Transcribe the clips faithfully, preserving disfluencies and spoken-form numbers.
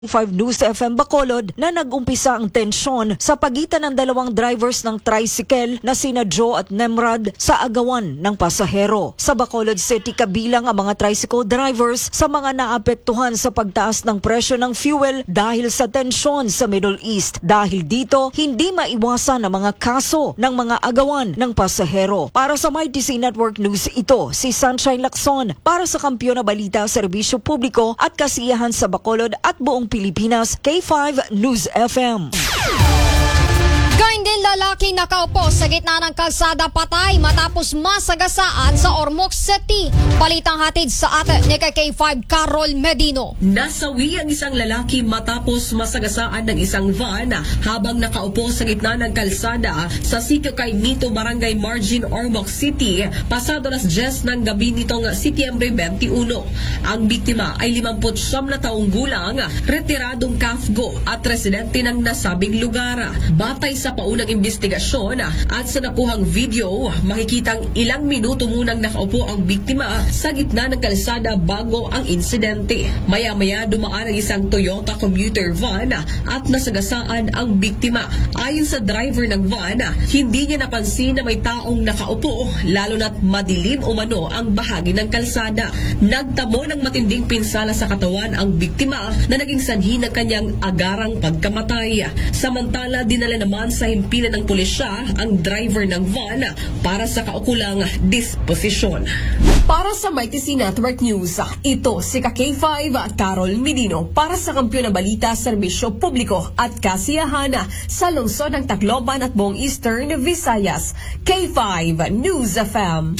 five News F M Bacolod na nag-umpisa ang tensyon sa pagitan ng dalawang drivers ng tricycle na sina Joe at Nemrod sa agawan ng pasahero. Sa Bacolod City kabilang ang mga tricycle drivers sa mga naapektuhan sa pagtaas ng presyo ng fuel dahil sa tensyon sa Middle East. Dahil dito, hindi maiwasan ang mga kaso ng mga agawan ng pasahero. Para sa M Y T C Network News, ito si Sunshine Lacson para sa Kampiyon na Balita, Serbisyo Publiko at Kasiyahan sa Bacolod at buong Pilipinas, K five News F M. Gayun din lalaki nakaupo sa gitna ng kalsada patay matapos masagasaan sa Ormoc City. Balitang hatid sa atin ni K five Carol Medino. Nasawi ang isang lalaki matapos masagasaan ng isang van habang nakaupo sa gitna ng kalsada sa sitio kay Nito, Barangay Margin, Ormoc City, pasado las diyes ng gabi nitong Setyembre twenty-one. Ang biktima ay limampu't siyam na taong gulang, retiradong K A F G O at residente ng nasabing lugar. Batay sa paunang investigasyon at sa nakuhang video, makikitang ilang minuto munang nakaupo ang biktima sa gitna ng kalsada bago ang insidente. Maya-maya dumaan ang isang Toyota commuter van at nasagasaan ang biktima. Ayon sa driver ng van, hindi niya napansin na may taong nakaupo, lalo na't madilim umano ang bahagi ng kalsada. Nagtamo ng matinding pinsala sa katawan ang biktima na naging sanhi ng kanyang agarang pagkamatay. Samantala, dinala naman sa himpilan ng pulisya ang driver ng van para sa kaukulang disposisyon. Para sa M Y T C Network News, ito si K five Carol Medino para sa Kampiyon na Balita, Serbisyo Publiko at Kasiyahan sa lungsod ng Tacloban at buong Eastern Visayas, K five News F M.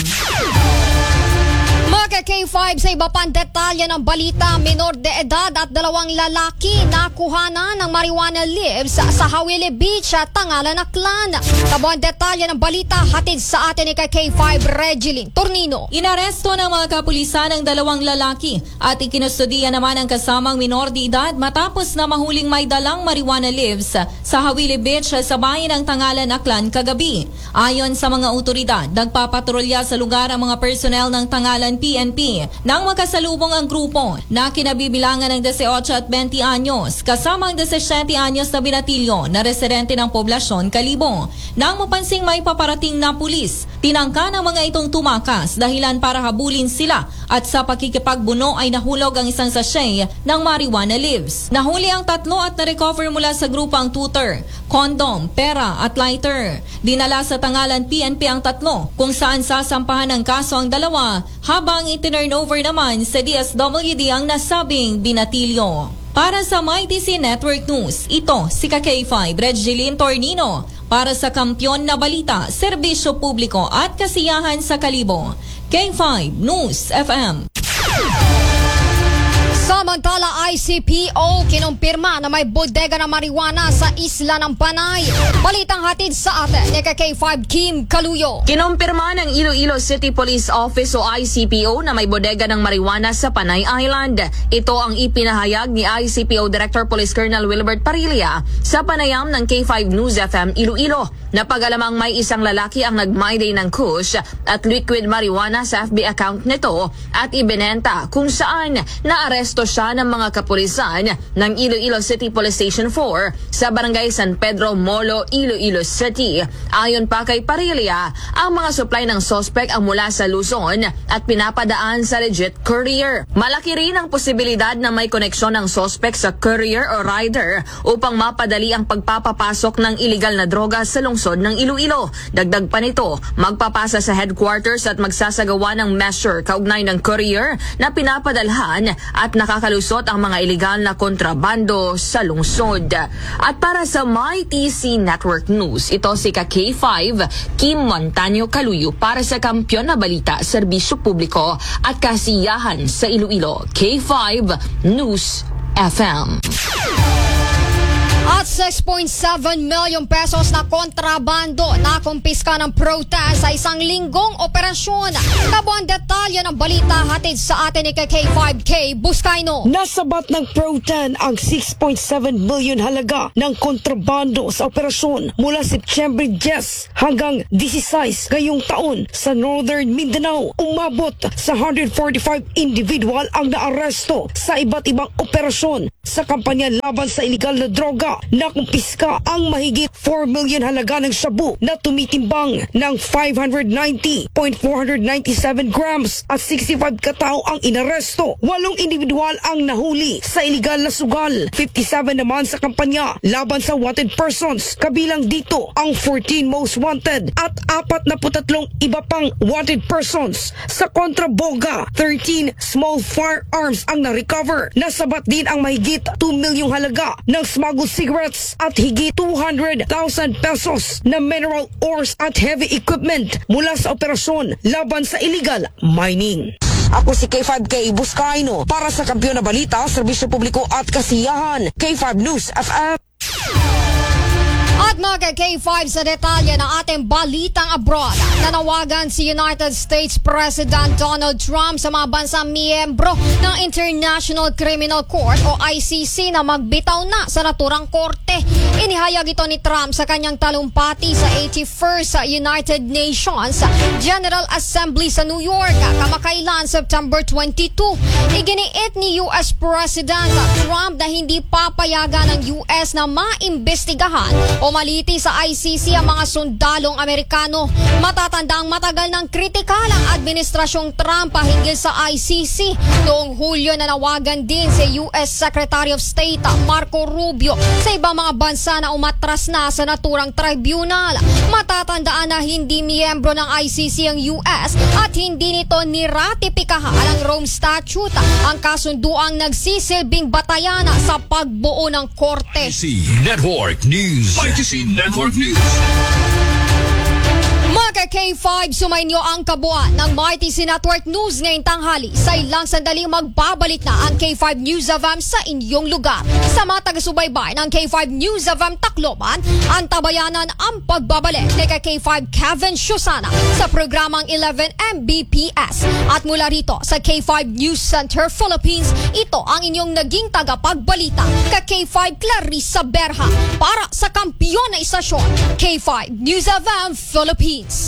Mga K five, sa iba pang detalye ng balita, minor de edad at dalawang lalaki nakuhanan ng marijuana leaves sa Hawili Beach at Tangalan, Aklan. Kabuang detalye ng balita hatid sa atin ni K five Regeline Tornino. Inaresto ng mga kapulisan ang dalawang lalaki at ikinustudiya naman ang kasamang minor de edad matapos na mahuling may dalang marijuana leaves sa Hawili Beach sa bayan ng Tangalan, Aklan kagabi. Ayon sa mga otoridad, nagpapatrolya sa lugar ang mga personnel ng Tangalan P N P nang makasalubong ang grupo na kinabibilangan ng eighteen at twenty anyos kasama ang seventeen anyos na binatilyo na residente ng poblasyon Kalibo. Nang mapansing may paparating na pulis, tinangka ng mga itong tumakas dahilan para habulin sila at sa pakikipagbuno ay nahulog ang isang sachet ng marijuana leaves. Nahuli ang tatlo at na-recover mula sa grupo ang tutor, kondom, pera at lighter. Dinala sa Tangalan P N P ang tatlo kung saan sasampahan ng kaso ang dalawa habang itinurnover naman sa D S W D ang nasabing binatilyo. Para sa M Y T C Network News, ito si K five Regeline Tornino para sa Kampiyon na Balita, Serbisyo Publiko at Kasiyahan sa Kalibo, K five News F M. Samantala, I C P O kinumpirma na may bodega na marijuana sa isla ng Panay. Balitang hatid sa atin ni K five Kim Kaluyo. Kinumpirma ng Iloilo City Police Office o I C P O na may bodega ng marijuana sa Panay Island. Ito ang ipinahayag ni I C P O Director Police Colonel Wilbert Parilla sa panayam ng K five News F M Iloilo. Napagalamang may isang lalaki ang nag-mayday ng kush at liquid marijuana sa F B account nito at ibinenta kung saan naaresto siya ng mga kapulisan ng Iloilo City Police Station four sa Barangay San Pedro, Molo, Iloilo City. Ayon pa kay Parilla, ang mga supply ng suspect ang mula sa Luzon at pinapadaan sa legit courier. Malaki rin ang posibilidad na may koneksyon ng suspect sa courier o rider upang mapadali ang pagpapapasok ng iligal na droga sa lungsod ng Iloilo. Dagdag pa nito, magpapasa sa headquarters at magsasagawa ng measure kaugnay ng courier na pinapadalhan at nakakalusot ang mga iligal na kontrabando sa lungsod. At para sa M Y T C Network News, ito si K five Kim Montaño Kaluyo para sa Kampiyon na Balita, Serbisyo Publiko at Kasiyahan sa Iloilo, K five News F M. At six point seven million pesos na kontrabando na kumpiska ng protest sa isang linggong operasyon. Kabuang detalye ng balita hatid sa atin ni K five K Buscaino. Nasabat ng Protan ang six point seven million halaga ng kontrabando sa operasyon mula September ten hanggang sixteen ngayong taon sa Northern Mindanao. Umabot sa one hundred forty-five individual ang naaresto sa iba't ibang operasyon sa kampanya laban sa iligal na droga. Nakumpiska ang mahigit four million halaga ng shabu na tumitimbang ng five hundred ninety point four nine seven grams at sixty-five katao ang inaresto. Walong individual ang nahuli sa iligal na sugal. fifty-seven naman sa kampanya laban sa wanted persons. Kabilang dito ang fourteen most wanted at apat na putatlong iba pang wanted persons. Sa kontraboga, thirteen small firearms ang na-recover. Nasabat din ang mahigit two milyong halaga ng smuggled cigarettes at higit two hundred thousand pesos na mineral ores at heavy equipment mula sa operasyon laban sa illegal mining. Ako si K five K Buscaino para sa Kampiyon na Balita, Serbisyo Publiko at Kasiyahan, K five News F M. At mga K five sa detalye ng ating balitang abroad, nanawagan si United States President Donald Trump sa mga bansang miyembro ng International Criminal Court o I C C na magbitaw na sa naturang korte. Inihayag ito ni Trump sa kanyang talumpati sa eighty-first United Nations General Assembly sa New York kamakailan September twenty-two. Iginiit ni U S President Trump na hindi papayagan ng U S na maimbestigahan o maliti sa I C C ang mga sundalong Amerikano. Matatandang matagal ng kritikal ang administrasyong Trump hinggil sa I C C. Noong Hulyo nanawagan din si U S Secretary of State Marco Rubio sa ibang mga bansa na umatras na sa naturang tribunal. Matatandaan na hindi miyembro ng I C C ang U S at hindi nito niratipikahan ang Rome Statute, ang kasunduang nagsisilbing batayan sa pagbuo ng korte. I C Network News. I C Network News. Mga K five, sumainyo ang kabuuan ng Mighty C Network News ngayong tanghali. Sa ilang sandaling magbabalik na ang K five News of M sa inyong lugar. Sa mga taga-subaybay ng K five News of M Tacloban, ang tabayanan ang pagbabalik ni K five Kevin Shusana sa programang eleven M B P S. At mula rito sa K five News Center Philippines, ito ang inyong naging tagapagbalita, K five Clarissa Berha para sa kampiyon na istasyon, K five News of M Philippines.